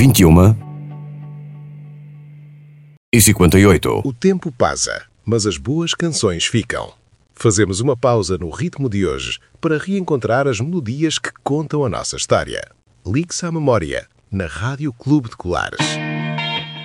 21h58. O tempo passa, mas as boas canções ficam. Fazemos uma pausa no ritmo de hoje para reencontrar as melodias que contam a nossa história. Ligue-se à memória, na Rádio Clube de Colares.